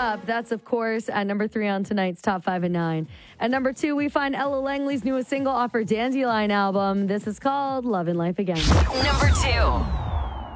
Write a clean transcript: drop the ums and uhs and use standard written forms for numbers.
Up. That's, of course, at number 3 on tonight's Top 5 and 9. At number 2, we find Ella Langley's newest single off her Dandelion album. This is called Love and Life Again. Number 2.